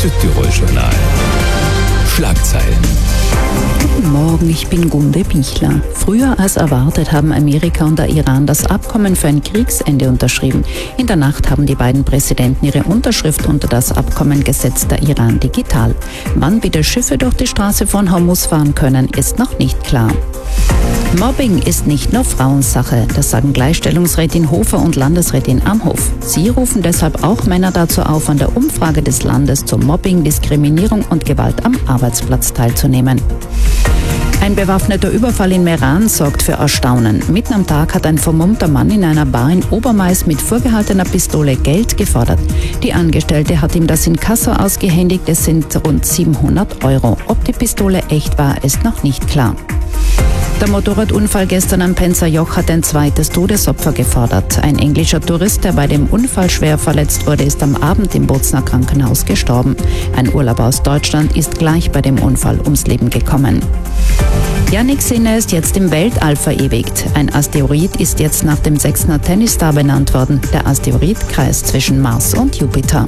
Südtirol-Journal. Schlagzeilen. Guten Morgen, ich bin Gunde Bichler. Früher als erwartet haben Amerika und der Iran das Abkommen für ein Kriegsende unterschrieben. In der Nacht haben die beiden Präsidenten ihre Unterschrift unter das Abkommen gesetzt, der Iran digital. Wann wieder Schiffe durch die Straße von Hormuz fahren können, ist noch nicht klar. Mobbing ist nicht nur Frauensache, das sagen Gleichstellungsrätin Hofer und Landesrätin Amhof. Sie rufen deshalb auch Männer dazu auf, an der Umfrage des Landes zu Mobbing, Diskriminierung und Gewalt am Arbeitsplatz teilzunehmen. Ein bewaffneter Überfall in Meran sorgt für Erstaunen. Mitten am Tag hat ein vermummter Mann in einer Bar in Obermais mit vorgehaltener Pistole Geld gefordert. Die Angestellte hat ihm das Inkasso ausgehändigt, es sind rund 700 €. Ob die Pistole echt war, ist noch nicht klar. Der Motorradunfall gestern am Penzer-Joch hat ein zweites Todesopfer gefordert. Ein englischer Tourist, der bei dem Unfall schwer verletzt wurde, ist am Abend im Bozner Krankenhaus gestorben. Ein Urlauber aus Deutschland ist gleich bei dem Unfall ums Leben gekommen. Jannik Sinner ist jetzt im Weltall verewigt. Ein Asteroid ist jetzt nach dem Sechsner Tennisstar benannt worden. Der Asteroid kreist zwischen Mars und Jupiter.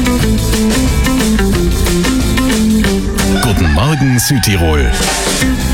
Guten Morgen Südtirol.